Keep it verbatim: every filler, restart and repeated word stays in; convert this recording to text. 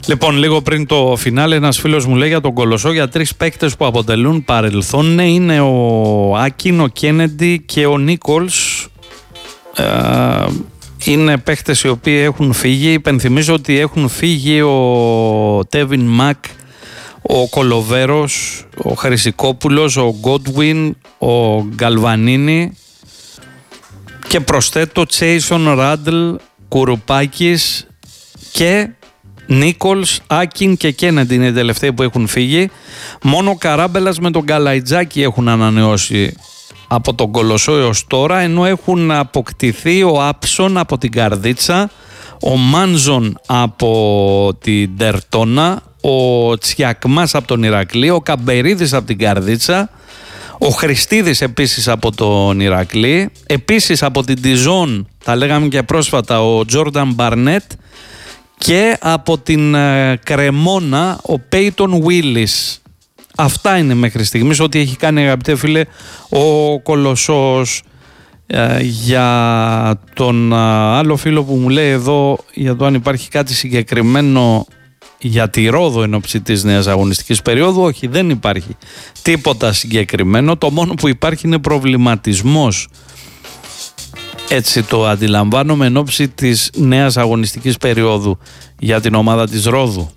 Λοιπόν, λίγο πριν το φινάλε, ένας φίλος μου λέει για τον Κολοσσό για τρεις παίκτες που αποτελούν παρελθόν. Ναι, είναι ο Άκιν, ο Κένεντι και ο Νίκολς. Ε, είναι παίκτες οι οποίοι έχουν φύγει. Υπενθυμίζω ότι έχουν φύγει ο Τέβιν Μακ, ο Κολοβέρος, ο Χρυσικόπουλος, ο Γκόντουιν, ο Γκαλβανίνη και προσθέτω Τσέισον Ράντλ, Κουρουπάκης και Νίκολς, Άκιν και Κένεντι είναι οι τελευταίοι που έχουν φύγει. Μόνο ο Καράμπελας με τον Καλαϊτζάκη έχουν ανανεώσει από τον Κολοσσό έως τώρα, ενώ έχουν αποκτηθεί ο Άψον από την Καρδίτσα, ο Μάνζον από την Τερτόνα, ο Τσιακμάς από τον Ηρακλή, ο Καμπερίδης από την Καρδίτσα, ο Χριστίδης επίσης από τον Ηρακλή, επίσης από την Τιζόν, τα λέγαμε και πρόσφατα, ο Τζόρνταν Μπαρνέτ, και από την ε, Κρεμόνα ο Πέιτον Βίλις. Αυτά είναι μέχρι στιγμής ό,τι έχει κάνει, αγαπητέ φίλε, ο Κολοσσός. Ε, για τον ε, άλλο φίλο που μου λέει εδώ για το αν υπάρχει κάτι συγκεκριμένο για τη Ρόδο εν ώψη της νέας αγωνιστικής περίοδου, όχι, δεν υπάρχει τίποτα συγκεκριμένο. Το μόνο που υπάρχει είναι προβληματισμός, έτσι το αντιλαμβάνομαι, εν ώψη της νέας αγωνιστικής περίοδου για την ομάδα της Ρόδου.